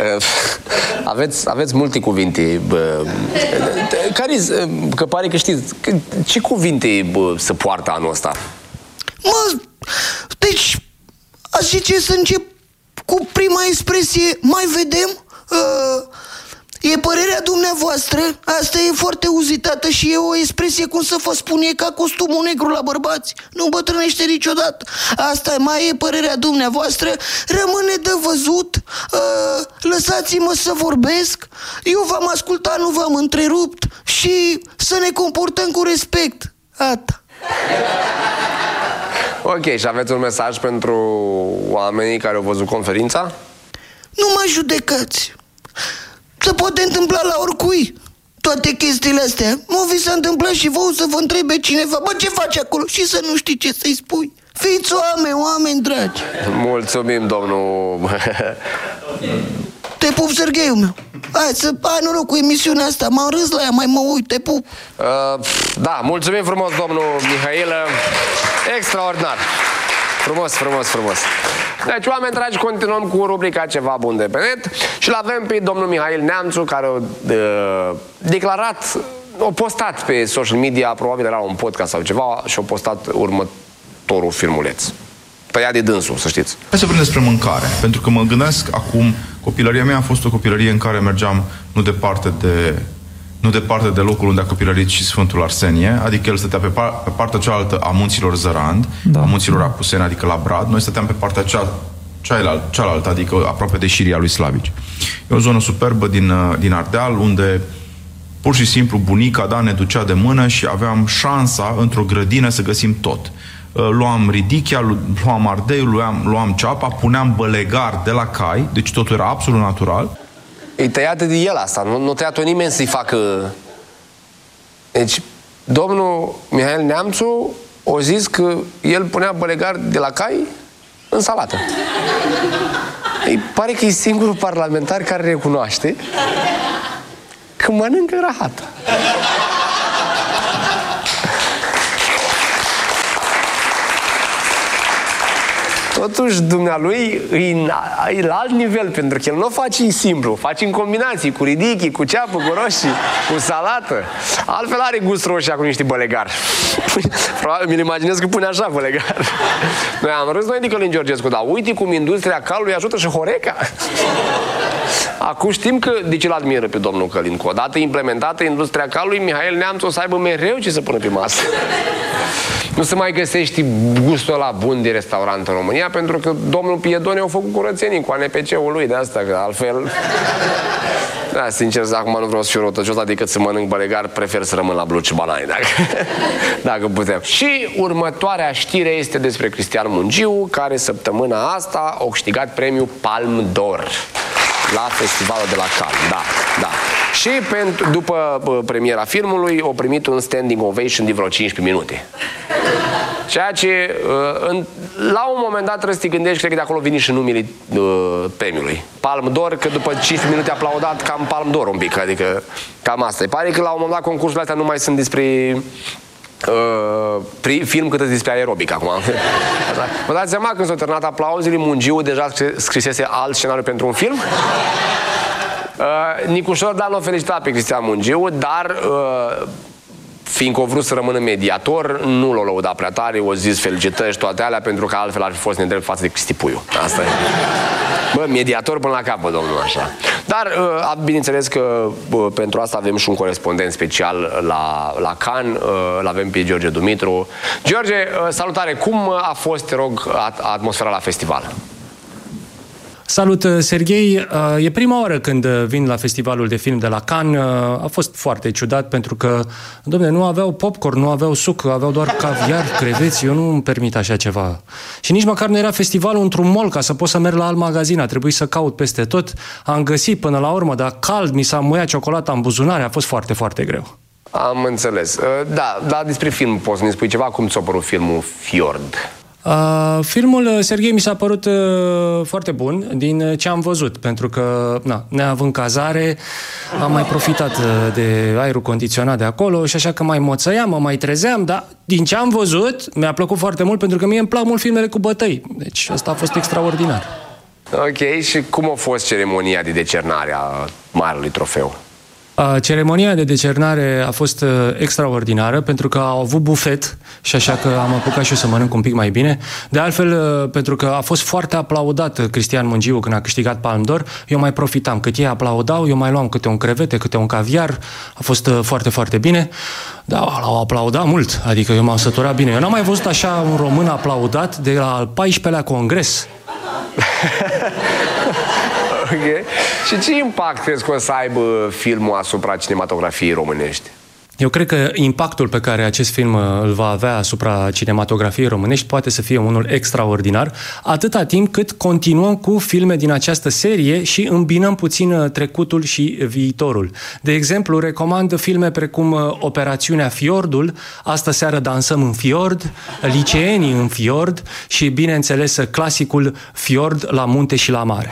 Aveți multe cuvinte. Că pare că știți, ce cuvinte se poartă anul ăsta? Deci, aș zice să încep cu prima expresie, mai vedem. E părerea dumneavoastră, asta e foarte uzitată și e o expresie, cum să vă spun, e ca costumul negru la bărbați, nu îmbătrânește niciodată. Asta mai e părerea dumneavoastră, rămâne de văzut, lăsați-mă să vorbesc, eu v-am ascultat, nu v-am întrerupt și să ne comportăm cu respect. Ata. Ok, și aveți un mesaj pentru oamenii care au văzut conferința? Nu mă judecați. Se poate întâmpla la oricui toate chestiile astea. Mă vi s-a întâmplat și vouă să vă întrebe cineva: bă, ce faci acolo? Și să nu știi ce să-i spui. Fiți oameni dragi. Mulțumim, domnul... Te pup, Sergheiul meu. Hai noroc cu emisiunea asta. M-am râs la ea, mai mă uit, te pup. Da, mulțumim frumos, domnul Mihail. Extraordinar. Frumos. Deci, oameni dragi, continuăm cu rubrica Ceva bun de pe net și l-avem pe domnul Mihail Neamțu, care a declarat, a postat pe social media, probabil era un podcast sau ceva, și a postat următorul filmuleț. Tăiat de dânsul, să știți. Hai să vorbim despre mâncare, pentru că mă gândesc acum, copilăria mea a fost o copilărie în care mergeam nu departe de locul unde a copilărit și Sfântul Arsenie, adică el stătea pe partea cealaltă a munților Zărand, a munților Apuseni, adică la Brad, noi stăteam pe partea cealaltă, adică aproape de șiria lui Slavici. E o zonă superbă din Ardeal, unde pur și simplu bunica, ne ducea de mână și aveam șansa într-o grădină să găsim tot. Luam ridichea, luam ardeiul, luam ceapa, puneam bălegar de la cai, deci totul era absolut natural. E tăiată de el asta, nu tăiat-o nimeni să-i facă... Deci, domnul Mihail Neamțu a zis că el punea bălegar de la cai în salată. Îi pare că e singurul parlamentar care recunoaște că mănâncă rahată. Totuși, dumnealui e la alt nivel, pentru că el nu o face simplu, o face în combinații, cu ridichi, cu ceapă, cu roșii, cu salată. Altfel are gust roșia cu niște bălegar. Probabil mi-l imaginez că pune așa bălegar. Noi am râs noi de Călin Georgescu, dar uite cum industria calului ajută și Horeca. Acum știm că de ce l-admiră pe domnul Călin. Că odată implementată industria calului, Mihail Neamțu o să aibă mereu ce să pună pe masă. Nu se mai găsești gustul ăla bun de restaurant în România, pentru că domnul Piedone a făcut curățenii cu ANPC-ul lui, de asta, că altfel... Da, sincer, acum nu vreau să fiu răutăcios, decât să mănânc bălegar, prefer să rămân la bluci și banane, dacă putem. Și următoarea știre este despre Cristian Mungiu, care săptămâna asta a câștigat premiul Palme d'Or la festivalul de la Cannes, da. Și după premiera filmului a primit un standing ovation de vreo 15 minute. Ceea ce la un moment dat trebuie să te gândești, cred că de acolo vine și numele premiului. Palme d'Or, că după 15 minute aplaudat, cam Palme d'Or un pic, adică cam asta. Îi pare că la un moment dat concursurile astea nu mai sunt despre film cât despre aerobic acum. Vă dați seama, când s-au terminat aplauzele, Mungiu deja scrisese alt scenariu pentru un film? Nicușor Dan l-a felicitat pe Cristian Mungiu, dar fiindcă a vrut să rămână mediator, nu l-a lăudat prea tare, o zis felicitări și toate alea, pentru că altfel ar fi fost nedrept față de Cristi Puiu. Asta e. Bă, mediator până la capăt, domnul, așa. Dar, bineînțeles că pentru asta avem și un corespondent special la Cannes, l-avem pe George Dumitru. George, salutare! Cum a fost, te rog, atmosfera la festival? Salut, Serghei! E prima oară când vin la festivalul de film de la Cannes. A fost foarte ciudat pentru că, dom'le, nu aveau popcorn, nu aveau suc, aveau doar caviar, creveți. Eu nu îmi permit așa ceva. Și nici măcar nu era festivalul într-un mall ca să pot să merg la alt magazin. A trebuit să caut peste tot. Am găsit până la urmă, dar cald, mi s-a muiat ciocolata în buzunare. A fost foarte, foarte greu. Am înțeles. Da, despre film poți să-mi spui ceva? Cum ți-a părut filmul Fjord? Filmul, Serghei, mi s-a părut foarte bun din ce am văzut, pentru că, neavând cazare, am mai profitat de aerul condiționat de acolo și așa că mai moțăiam, mă mai trezeam, dar din ce am văzut, mi-a plăcut foarte mult, pentru că mie îmi plac mult filmele cu bătăi. Deci asta a fost extraordinar. Ok, și cum a fost ceremonia de decernare a Marelui Trofeu? Ceremonia de decernare a fost extraordinară, pentru că au avut bufet și așa că am apucat și eu să mănânc un pic mai bine. De altfel, pentru că a fost foarte aplaudat Cristian Mungiu când a câștigat Palme d'Or, eu mai profitam. Cât ei aplaudau, eu mai luam câte un crevete, câte un caviar. A fost foarte, foarte bine. Da, l-au aplaudat mult, adică eu m-am săturat bine. Eu n-am mai văzut așa un român aplaudat de la al 14-lea congres. Okay. Și ce impact crezi că o să aibă filmul asupra cinematografiei românești? Eu cred că impactul pe care acest film îl va avea asupra cinematografiei românești poate să fie unul extraordinar, atâta timp cât continuăm cu filme din această serie și îmbinăm puțin trecutul și viitorul. De exemplu, recomand filme precum Operațiunea Fiordul, Astă seară dansăm în fiord, Liceenii în fiord și, bineînțeles, clasicul Fiord la munte și la mare.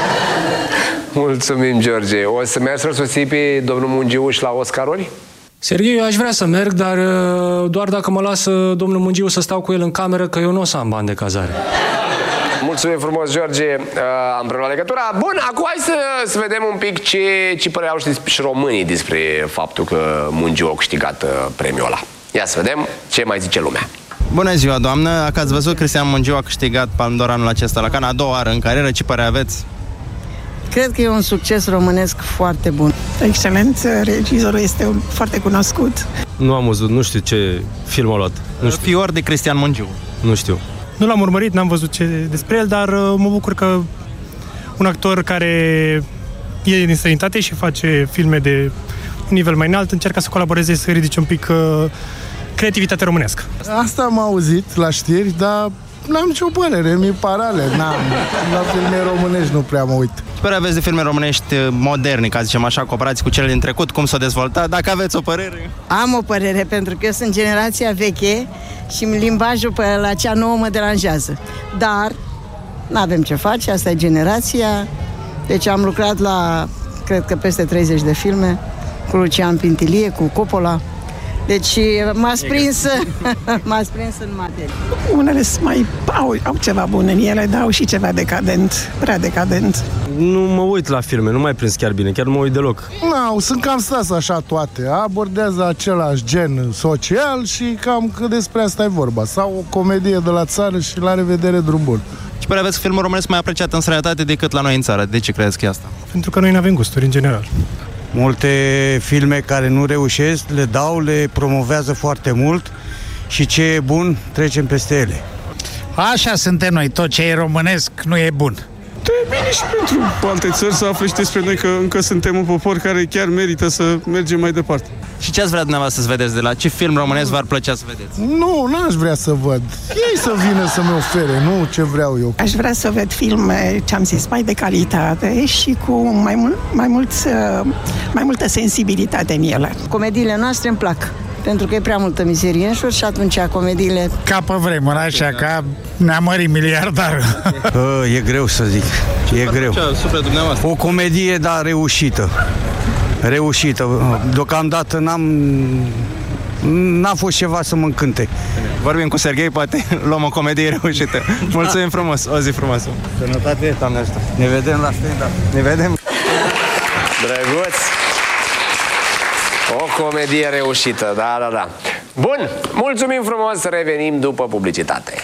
Mulțumim, George. O să mergi să-l susții pe domnul Mungiu și la Oscaruri? Serghei, eu aș vrea să merg, dar doar dacă mă lasă domnul Mungiu să stau cu el în cameră, că eu nu o să am bani de cazare. Mulțumim frumos, George. Am preluat legătura. Bun, acum hai să vedem un pic ce părere au și românii despre faptul că Mungiu a câștigat premiul ăla. Ia să vedem ce mai zice lumea. Bună ziua, doamnă! Dacă ați văzut, Cristian Mungiu a câștigat Palme d'Or anul acesta la Cannes, a doua oară în carieră. Ce părere aveți? Cred că e un succes românesc foarte bun. Excelent, regizorul este foarte cunoscut. Nu am văzut, nu știu ce film a luat. Fiord de Cristian Mungiu. Nu știu. Nu l-am urmărit, n-am văzut ce despre el, dar mă bucur că un actor care e din străinătate și face filme de un nivel mai înalt încerca să colaboreze, să ridice un pic creativitatea românească. Asta am auzit la știri, dar n-am nicio părere, mi-e paralel. La filme românești nu prea mă uit. Sper aveți de filme românești moderne, ca zicem așa, comparați cu cele din trecut, cum s-o dezvolta, dacă aveți o părere. Am o părere, pentru că eu sunt generația veche și limbajul pe la cea nouă mă deranjează. Dar n-avem ce face, asta e generația. Deci am lucrat la, cred că peste 30 de filme, cu Lucian Pintilie, cu Coppola. Deci m-ați prins în materie. Unele au ceva bun în ele, dar au și ceva decadent, prea decadent. Nu mă uit la filme, nu mai prins chiar bine, chiar nu mă uit deloc. Nu, sunt cam stas așa toate, abordează același gen social și cam că despre asta e vorba. Sau o comedie de la țară și la revedere, drum bun. Și părere aveți filmul românesc mai apreciat în străinătate decât la noi în țară? De ce credeți că e asta? Pentru că noi nu avem gusturi în general. Multe filme care nu reușesc, le promovează foarte mult și ce e bun, trecem peste ele. Așa suntem noi, tot ce e românesc nu e bun. E bine și pentru alte țări să afle și despre noi că încă suntem un popor care chiar merită să mergem mai departe. Și ce ați vrea dumneavoastră să vedeți de la? Ce film românesc v-ar plăcea să vedeți? Nu, n-aș vrea să văd. Ei să vină să-mi ofere, nu ce vreau eu. Aș vrea să ved filme, ce-am zis, mai de calitate și cu mai multă sensibilitate în ele. Comediile noastre îmi plac, pentru că e prea multă mizerie în jur și atunci comediile... Ca pe vremuri, așa, ca ne-a mărit miliardarul. E greu să zic, e greu. O comedie, dar reușită. Deocamdată n-a fost ceva să mă încânte. Vorbim cu Serghei, poate luăm o comedie reușită. Mulțumim frumos, o zi frumoasă. Sănătate, Doamne ajută. Ne vedem la stand-up. Ne vedem. Drăguț! O comedie reușită, da. Bun, mulțumim frumos, revenim după publicitate.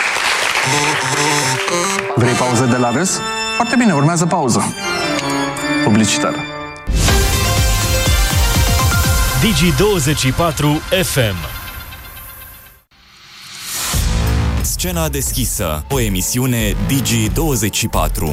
Vrei pauză de la râs? Foarte bine, urmează pauză publicitară. Digi24 FM. Scena deschisă, o emisiune Digi24.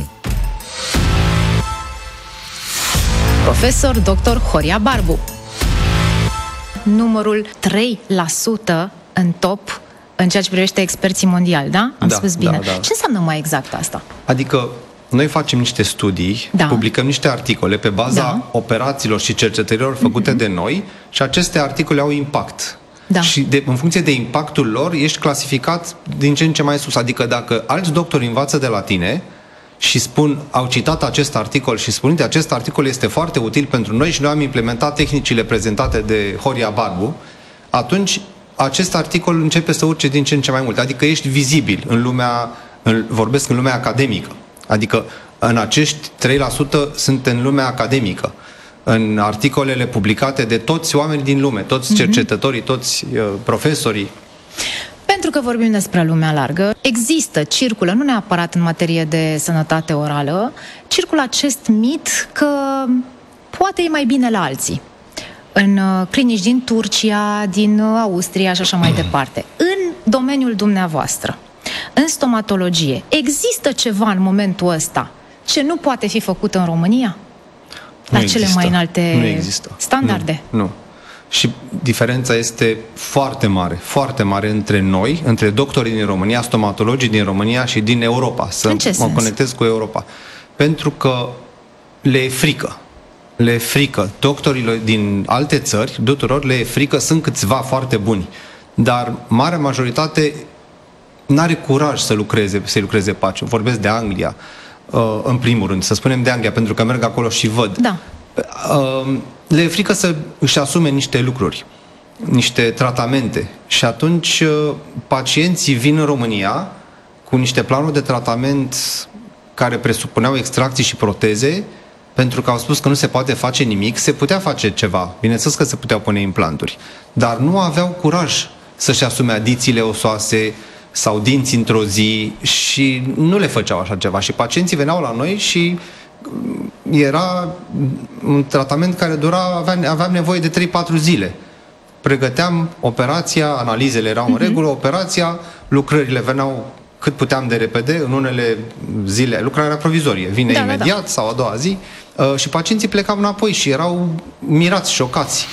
Profesor Dr. Horia Barbu. Numărul 3% în top în ceea ce privește experții mondiali, da? Am spus bine. Da. Ce înseamnă mai exact asta? Adică noi facem niște studii, publicăm niște articole pe baza operațiilor și cercetărilor făcute de noi și aceste articole au impact. Și în funcție de impactul lor ești clasificat din ce în ce mai sus. Adică dacă alți doctori învață de la tine și au citat acest articol și spun că acest articol este foarte util pentru noi și noi am implementat tehnicile prezentate de Horia Barbu, atunci acest articol începe să urce din ce în ce mai mult. Adică ești vizibil în lumea, vorbesc în lumea academică. Adică în acești 3% sunt în lumea academică. În articolele publicate de toți oamenii din lume, toți cercetătorii, toți profesorii. Pentru că vorbim despre lumea largă, circulă, nu neapărat în materie de sănătate orală, circulă acest mit că poate e mai bine la alții. În clinici din Turcia, din Austria și așa mai departe. În domeniul dumneavoastră, în stomatologie, există ceva în momentul ăsta ce nu poate fi făcut în România? La cele mai înalte standarde? Nu. Și diferența este foarte mare între noi, între doctorii din România, stomatologii din România și din Europa. Să mă conectez cu Europa. Pentru că le e frică. Le e frică. Doctorilor din alte țări, tuturor le e frică, sunt câțiva foarte buni. Dar marea majoritate n-are curaj să lucreze pace. Vorbesc de Anglia, în primul rând. Să spunem de Anglia, pentru că merg acolo și văd. Da. Le e frică să își asume niște lucruri, niște tratamente. Și atunci pacienții vin în România cu niște planuri de tratament care presupuneau extracții și proteze, pentru că au spus că nu se poate face nimic. Se putea face ceva, bineînțeles că se puteau pune implanturi, dar nu aveau curaj să-și asume adițiile osoase sau dinți într-o zi și nu le făceau așa ceva. Și pacienții veneau la noi și era un tratament care aveam nevoie de 3-4 zile. Pregăteam operația, analizele erau în regulă, operația, lucrările veneau cât puteam de repede, în unele zile, lucrarea era provizorie, vine imediat sau a doua zi, și pacienții plecau înapoi și erau mirați, șocați.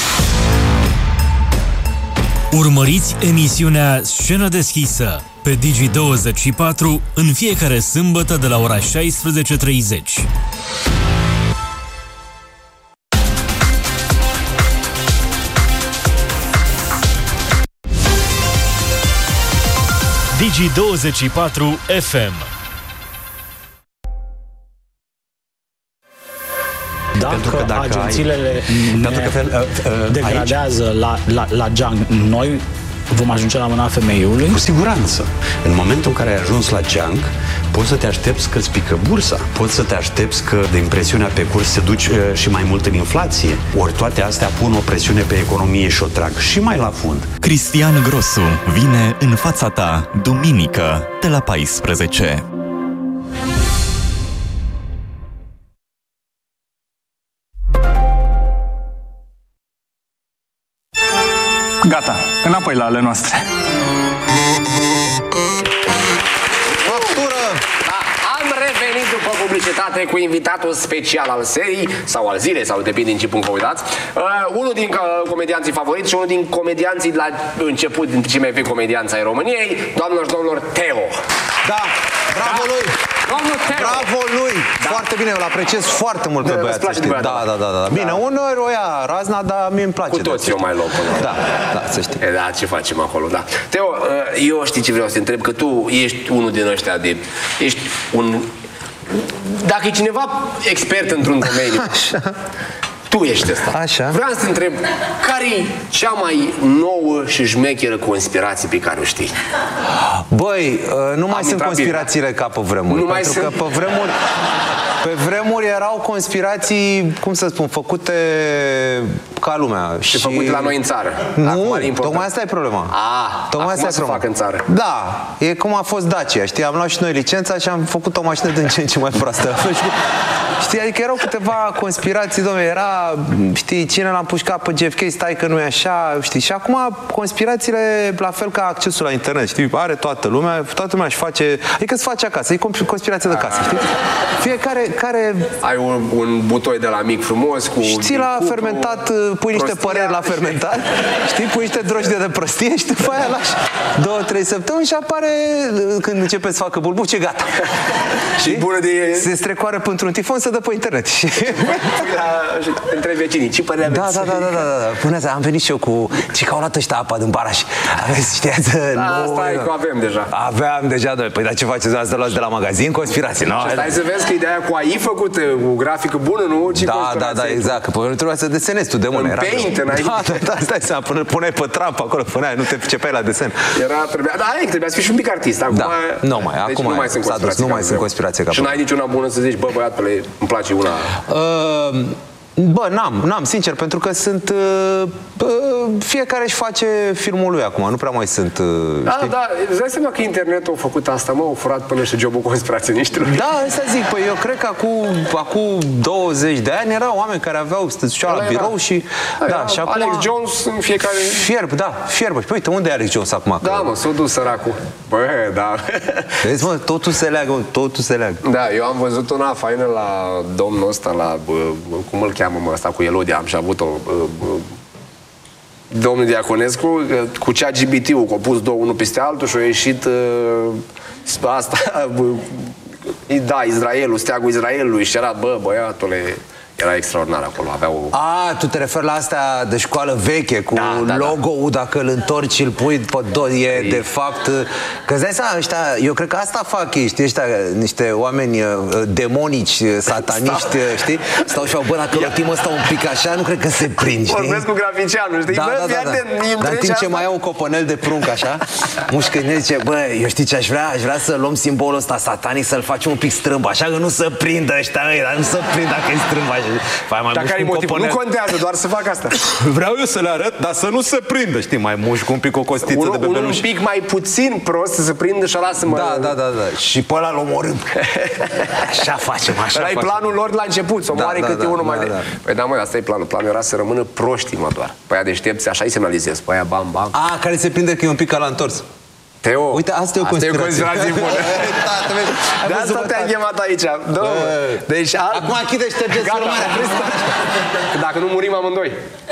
Urmăriți emisiunea Scenă deschisă pe Digi24 în fiecare sâmbătă de la ora 16:30. Digi24 FM. Dacă agențiile degradează la geam, noi vom ajunge la mâna femeiului? Cu siguranță. În momentul în care ai ajuns la geanc, poți să te aștepți că îți pică bursa, poți să te aștepți că de impresiunea pe curs se duci și mai mult în inflație. Ori toate astea pun o presiune pe economie și o trag și mai la fund. Cristian Grosu vine în fața ta duminică de la 14. Gata, înapoi la ale noastre. Am revenit după publicitate cu invitatul special al serii, sau al zilei, sau depinde din ce punct vă uitați. Unul din comedianții favoriți și unul din comedianții la început, dintre cei mai vechi comedianți ai României, doamnelor și domnilor, Teo. Da, bravo lui! Domnul Teo! Bravo lui! Da. Foarte bine, îl apreciez foarte mult pe băiat. Da. Bine, uneori o ia razna, dar mie îmi place. Cu toți eu mai loc. Da, să știi. Da, ce facem acolo, da. Teo, eu știi ce vreau să te întreb, că tu ești unul din ăștia ești un... Dacă e cineva expert într-un domeniu, tu ești ăsta. Așa. Vreau să te întreb, care e cea mai nouă și șmecheră conspirație pe care o știi? Băi, nu mai sunt conspirațiile ca pe vremuri. Pentru că pe vremuri erau conspirații, cum să spun, făcute ca lumea. Și făcute la noi în țară. Nu, tocmai asta e problema. Tocmai asta se fac în țară. Da, e cum a fost Dacia, știi? Am luat și noi licența și am făcut o mașină din ce în ce mai proastă. Știi, adică erau câteva conspirații, domnule, era, știi, cine l-a împușcat pe JFK, stai că nu e așa, știi, și acum conspirațiile, la fel ca accesul la internet, știi, are toată lumea își face, adică se face acasă, e conspirație de casă, știi? Fiecare care... Ai un butoi de la mic frumos cu... Știi, la fermentat, pui niște păreri la fermentat, știi, pui niște drojde de prostie și după aia lași 2-3 săptămâni și apare, când începe să facă bulbuce, gata. Și bună de... Se strecoară pentru un tifon, să dă pe internet. Între vecinii, ce părere aveți? Da. Până am venit și eu cu... Ce că au luat ăștia apa din Baraș. Știați? Asta e că avem deja. Aveam deja, doi. Păi dar ce faceți? Asta luați de la magazin? Conspirații, nu? Stai să vezi că ideea cu AI făcută, cu grafică bună, nu? Da, exact. Că până nu trebuia să desenezi tu de mână. În Paint, înainte. Da, stai să puneai pe tramp acolo, nu te pricepeai la desen. Trebuia să fii și un pic artist. Acum nu mai sunt conspirații. Și n-ai niciuna bună să zici, bă, băiatule, îmi place una... Bă, n-am, sincer, pentru că sunt... fiecare își face filmul lui acum, nu prea mai sunt... Da, îți dai seama că internetul a făcut asta, au furat până și jobul conspiraționiștilor. Da, asta zic, păi eu cred că acum 20 de ani erau oameni care aveau stătușeau la birou și... Da, și acum... Alex Jones în fiecare... Fierb. Păi uite, unde e Alex Jones acum? Da, mă, s-a dus săracul. Bă, da. Vezi, mă, totul se leagă. Da, eu am văzut una faină la domnul ăsta, la... cum îl cheamă, mă, ăsta cu Elodia, am și avut o... domnul Diaconescu, cu ChatGPT-ul, că a pus două unul peste altul și a ieșit asta, da, Israelul, steagul Israelului și era, băiatule, era extraordinar acolo, aveau... Tu te referi la astea de școală veche, cu logo-ul, dacă îl întorci și îl pui pe de fapt... Că îți dai seama, ăștia, eu cred că asta fac ei, știi, ăștia, niște oameni demonici, sataniști, știi? Stau și dacă rotim ăsta un pic așa, nu cred că se prind, știi? Vorbesc cu graficianul, știi? Da. Dar în timp ce mai au un coponel de prunc, așa, mușcă ne zice, eu știi ce aș vrea? Aș vrea să luăm simbolul ăsta satanic, să-l facem un pic strâmb, așa, că nu se prindă ăștia, dar nu se prind dacă e strâmb așa. Dar care e motivul? Nu contează, doar să fac asta. Vreau eu să le arăt, dar să nu se prindă, știi, mai mușc un pic o costiță de bebeluș. Un pic mai puțin prost să se prindă și lasă-mă... Da. Și pe ăla-l omorâm. Așa facem, așa facem. Ăla e planul lor la început, să moare câte unul mai de... Păi da, măi, asta e planul. Planul era să rămână proștii, mă, doar. Păi aia deștepți, așa îi semnalizez, pe aia bam. Care se prinde că e un pic la întors. Teo, uite, asta e o conspirație bună. De asta te-am chemat aici. Deci, acum achide, ștergeți filmarea. Dacă nu murim amândoi.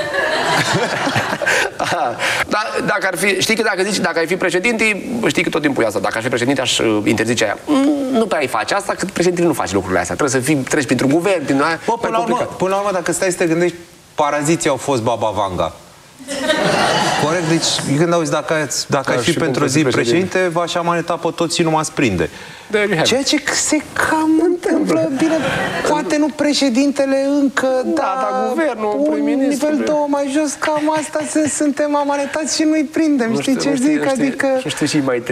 Dacă ar fi, știi că dacă ai fi președinte, știi că tot timpul e asta. Dacă aș fi președinte, aș interzice aia. Nu prea ai face asta, că președintele nu face lucrurile astea. Trebuie să treci printr-un guvern, prin aia. Până la urmă, dacă stai să te gândești, paraziții au fost Baba Vanga. Corect, deci când auzi dacă ai fi pentru o zi președinte, v-aș amaneta pe toți și nu mă prinde. Ceea ce se cam întâmplă, bine, poate nu președintele încă, dar guvernul, un nivel 2 mai jos, cam asta suntem amanetați și nu-i prindem, știi ce zic? Adică... Nu știu și mai